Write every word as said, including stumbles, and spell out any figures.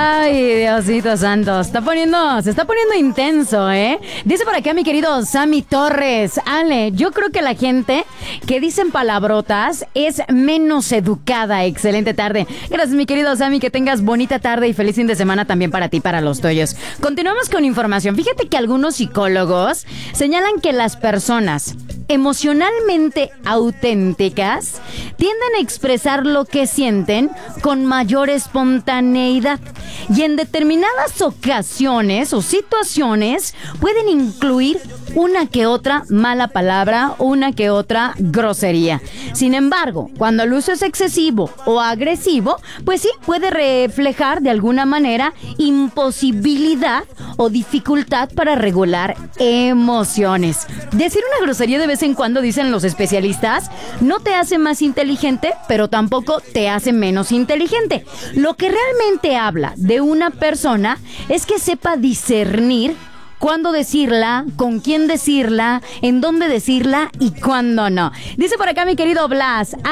Ay, Diosito santo, está poniendo, se está poniendo intenso, ¿eh? Dice por acá mi querido Sammy Torres. Ale, yo creo que la gente que dicen palabrotas es menos educada. Excelente tarde. Gracias, mi querido Sammy, que tengas bonita tarde y feliz fin de semana también para ti, para los tuyos. Continuamos con información. Fíjate que algunos psicólogos señalan que las personas emocionalmente auténticas tienden a expresar lo que sienten con mayor espontaneidad y en determinadas ocasiones o situaciones pueden incluir una que otra mala palabra, una que otra grosería. Sin embargo, cuando el uso es excesivo o agresivo, pues sí puede reflejar de alguna manera imposibilidad o dificultad para regular emociones. Decir una grosería de vez en cuando, dicen los especialistas, no te hace más inteligente, pero tampoco te hace menos inteligente. Lo que realmente habla de una persona es que sepa discernir cuándo decirla, con quién decirla, en dónde decirla y cuándo no. Dice por acá mi querido Blas,